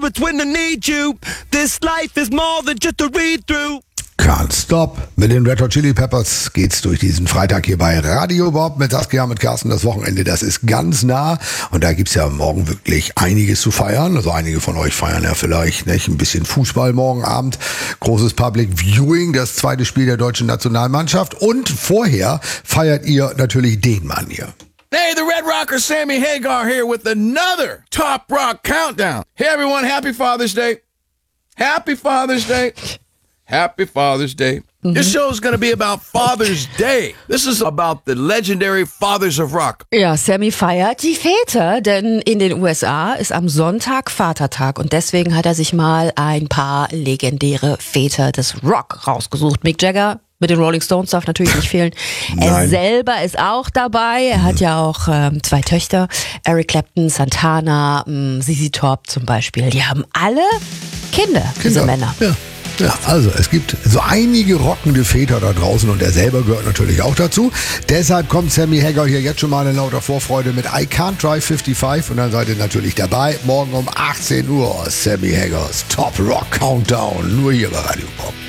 feel it when I need you. This life is more than just a read-through. Can't Stop. Mit den Red Hot Chili Peppers geht's durch diesen Freitag hier bei Radio Bob mit Saskia, mit Carsten. Das Wochenende, das ist ganz nah. Und da gibt's ja morgen wirklich einiges zu feiern. Also einige von euch feiern ja vielleicht nicht ein bisschen Fußball morgen Abend. Großes Public Viewing, das zweite Spiel der deutschen Nationalmannschaft. Und vorher feiert ihr natürlich den Mann hier. Hey, the Red Rocker Sammy Hagar here with another Top Rock Countdown. Hey everyone, happy Father's Day. Happy Father's Day. Happy Father's Day. This show is going to be about Father's Day. This is about the legendary Fathers of Rock. Ja, Sammy feiert die Väter, denn in den USA ist am Sonntag Vatertag und deswegen hat er sich mal ein paar legendäre Väter des Rock rausgesucht. Mick Jagger mit den Rolling Stones darf natürlich nicht fehlen. Er selber ist auch dabei. Er hat ja auch 2 Töchter. Eric Clapton, Santana, ZZ Top zum Beispiel. Die haben alle Kinder. Diese Männer. Ja, also es gibt so einige rockende Väter da draußen und er selber gehört natürlich auch dazu. Deshalb kommt Sammy Hagar hier jetzt schon mal in lauter Vorfreude mit I Can't Drive 55 und dann seid ihr natürlich dabei. Morgen um 18 Uhr Sammy Hagars Top Rock Countdown, nur hier bei Radio Bob.